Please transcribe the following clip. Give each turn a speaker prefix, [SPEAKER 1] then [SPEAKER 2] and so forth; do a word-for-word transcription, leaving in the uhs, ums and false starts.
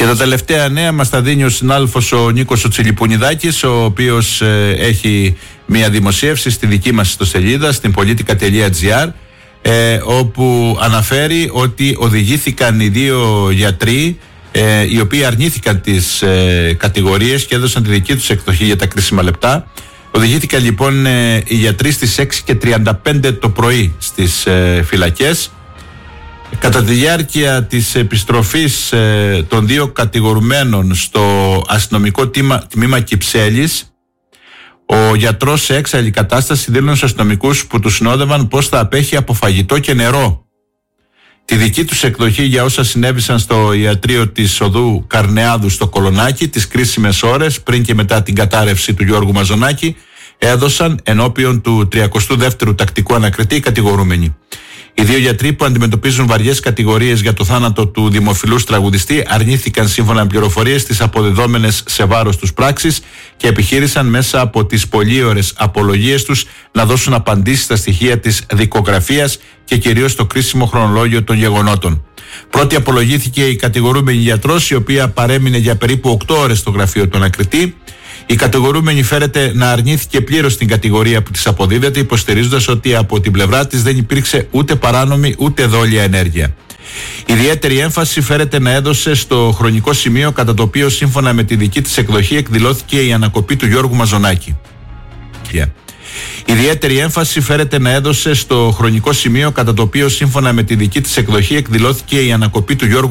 [SPEAKER 1] τα τελευταία νέα μας τα δίνει ο συνάδελφος ο Νίκος ο Τσιλιπουνιδάκης, ο οποίος ε, έχει μια δημοσίευση στη δική μας ιστοσελίδα, στην πολιτικά τελεία τζι άρ, ε, όπου αναφέρει ότι οδηγήθηκαν οι δύο γιατροί, ε, οι οποίοι αρνήθηκαν τις ε, κατηγορίες και έδωσαν τη δική τους εκδοχή για τα κρίσιμα λεπτά. Οδηγήθηκαν λοιπόν ε, οι γιατροί στις έξι και τριάντα πέντε το πρωί στις ε, φυλακές. Κατά τη διάρκεια της επιστροφής ε, των δύο κατηγορουμένων στο αστυνομικό τμήμα, τμήμα Κυψέλης, ο γιατρός σε έξαλλη κατάσταση δήλωνε στους αστυνομικούς που του συνόδευαν πως θα απέχει από φαγητό και νερό. Τη δική τους εκδοχή για όσα συνέβησαν στο ιατρείο της οδού Καρνεάδου στο Κολονάκι τις κρίσιμες ώρες πριν και μετά την κατάρρευση του Γιώργου Μαζονάκη έδωσαν ενώπιον του τριακοστού δεύτερου τακτικού ανακριτή οι κατηγορούμενοι. Οι δύο γιατροί που αντιμετωπίζουν βαριές κατηγορίες για το θάνατο του δημοφιλούς τραγουδιστή αρνήθηκαν σύμφωνα με πληροφορίες τις αποδεδόμενες σε βάρος τους πράξεις και επιχείρησαν μέσα από τις πολύωρες απολογίες τους να δώσουν απαντήσεις στα στοιχεία της δικογραφίας και κυρίως στο κρίσιμο χρονολόγιο των γεγονότων. Πρώτη απολογήθηκε η κατηγορούμενη γιατρός, η οποία παρέμεινε για περίπου οκτώ ώρες στο γραφείο του ανακριτή. Η κατηγορούμενη φέρεται να αρνήθηκε πλήρως την κατηγορία που της αποδίδεται, υποστηρίζοντας ότι από την πλευρά της δεν υπήρξε ούτε παράνομη ούτε δόλια ενέργεια. Ιδιαίτερη έμφαση φέρεται να έδωσε στο χρονικό σημείο κατά το οποίο σύμφωνα με τη δική της εκδοχή εκδηλώθηκε η ανακοπή του Γιώργου Μαζονάκη. Yeah. Ιδιαίτερη έμφαση φέρεται να έδωσε στο χρονικό σημείο κατά το οποίο σύμφωνα με τη δική της εκδοχή εκδηλώθηκε η ανακοπή του Γιώργου